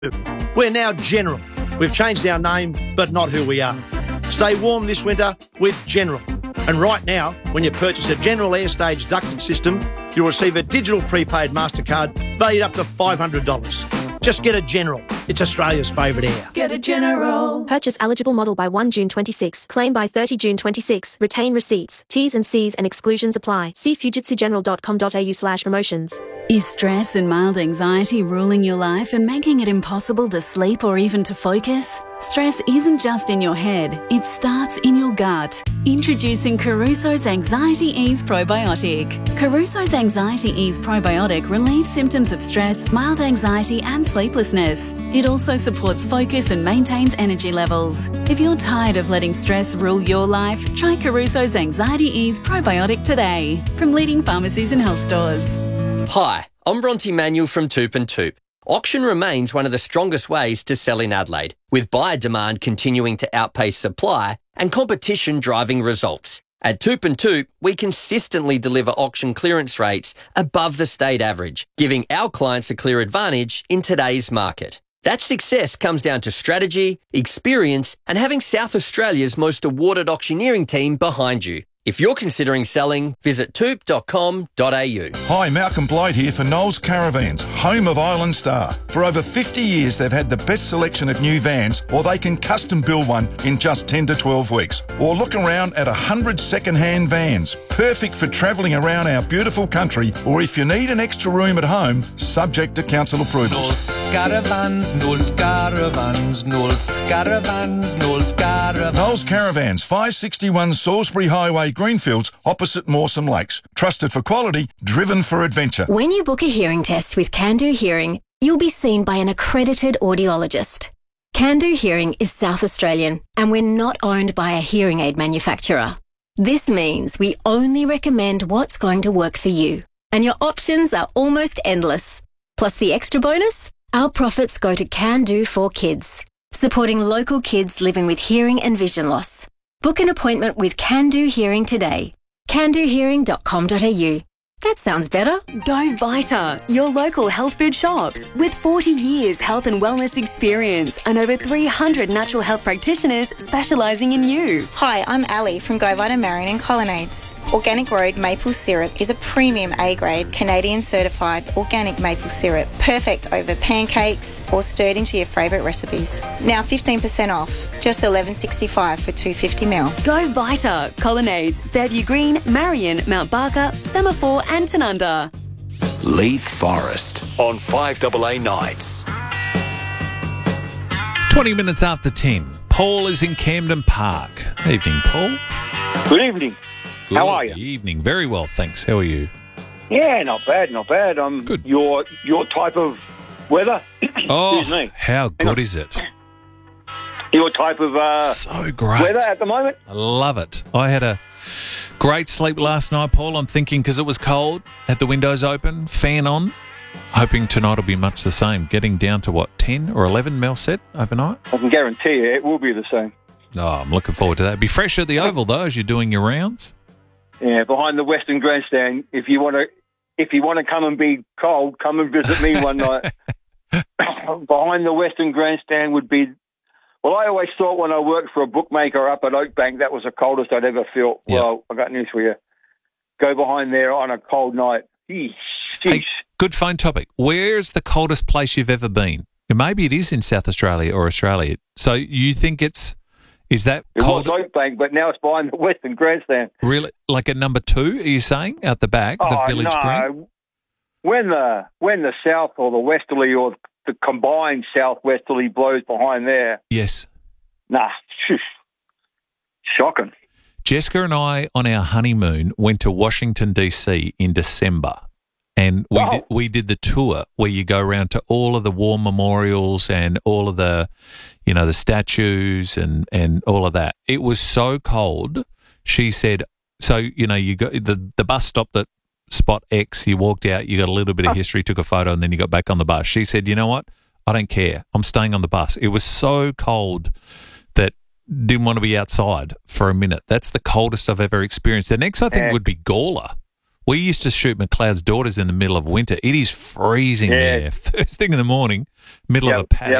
We're now General. We've changed our name, but not who we are. Stay warm this winter with General. And right now, when you purchase a General Airstage ducted system, you'll receive a digital prepaid MasterCard valued up to $500. Just get a General. It's Australia's favourite air. Get a General. Purchase eligible model by 1 June 26. Claim by 30 June 26. Retain receipts. T's and C's and exclusions apply. See fujitsugeneral.com.au/promotions. Is stress and mild anxiety ruling your life and making it impossible to sleep or even to focus? Stress isn't just in your head, it starts in your gut. Introducing Caruso's Anxiety Ease Probiotic. Caruso's Anxiety Ease Probiotic relieves symptoms of stress, mild anxiety and sleeplessness. It also supports focus and maintains energy levels. If you're tired of letting stress rule your life, try Caruso's Anxiety Ease Probiotic today from leading pharmacies and health stores. Hi, I'm Bronte Manuel from Toop and Toop. Auction remains one of the strongest ways to sell in Adelaide, with buyer demand continuing to outpace supply and competition driving results. At Toop and Toop, we consistently deliver auction clearance rates above the state average, giving our clients a clear advantage in today's market. That success comes down to strategy, experience, and having South Australia's most awarded auctioneering team behind you. If you're considering selling, visit toop.com.au. Hi, Malcolm Blight here for Knowles Caravans, home of Island Star. For over 50 years, they've had the best selection of new vans, or they can custom build one in just 10 to 12 weeks. Or look around at 100 second-hand vans, perfect for travelling around our beautiful country, or if you need an extra room at home, subject to council approval. Knowles Caravans, Knowles Caravans, Knowles Caravans, Knowles Caravans. Knowles Caravans, 561 Salisbury Highway, Greenfields, opposite Mawson Lakes. Trusted for quality, driven for adventure. When you book a hearing test with Can Do Hearing, you'll be seen by an accredited audiologist. Can Do Hearing is South Australian, and we're not owned by a hearing aid manufacturer. This means we only recommend what's going to work for you, and your options are almost endless. Plus the extra bonus, our profits go to Can Do for Kids, supporting local kids living with hearing and vision loss. Book an appointment with Can Do Hearing today. candohearing.com.au. That sounds better. Go Vita, your local health food shops. With 40 years health and wellness experience and over 300 natural health practitioners specialising in you. Hi, I'm Ali from Go Vita Marion and Colonnades. Organic Road maple syrup is a premium A-grade Canadian certified organic maple syrup, perfect over pancakes or stirred into your favourite recipes. Now 15% off, just $11.65 for 250ml. Go Vita, Colonnades, Fairview Green, Marion, Mount Barker, Semaphore and Tanunda. Leith Forest on 5AA Nights. 20 minutes after 10. Paul is in Camden Park. Evening, Paul. Good evening. How are you? Good evening. Very well, thanks. How are you? Yeah, not bad, not bad. Good. Your type of weather. Oh, Excuse me. how good is it? Your type of so great weather at the moment. I love it. I had a great sleep last night, Paul. I'm thinking because it was cold, had the windows open, fan on, hoping tonight will be much the same. Getting down to, what, 10 or 11, Mel said, overnight? I can guarantee you it will be the same. Oh, I'm looking forward to that. Be fresh at the Oval, though, as you're doing your rounds. Yeah, behind the Western Grandstand. If you want to come and be cold, come and visit me one night. Behind the Western Grandstand would be. Well, I always thought when I worked for a bookmaker up at Oakbank, that was the coldest I'd ever felt. Yep. Well, I got news for you. Go behind there on a cold night. Jeez. Hey, good phone topic. Where's the coldest place you've ever been? Maybe it is in South Australia or Australia. So you think is that cold? It was Oakbank, but now it's behind the Western Grandstand. Really? Like at number 2, are you saying, out the back, the Village Green? When the south or the westerly or the combined southwesterly blows behind there. Yes. Nah, shocking. Jessica and I, on our honeymoon, went to Washington, D.C. in December. And we did the tour where you go around to all of the war memorials and all of the, the statues and all of that. It was so cold. She said, so, you got the bus stopped at spot X, you walked out, you got a little bit of history, took a photo, and then you got back on the bus. She said, you know what? I don't care. I'm staying on the bus. It was so cold that didn't want to be outside for a minute. That's the coldest I've ever experienced. The next, I think, would be Gawler. We used to shoot McLeod's Daughters in the middle of winter. It is freezing there. First thing in the morning, middle of a paddock.